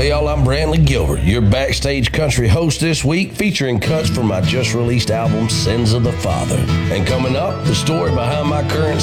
Hey y'all, I'm Brantley Gilbert, your backstage country host this week, featuring cuts from my just released album, Sins of the Father. And coming up, the story behind my current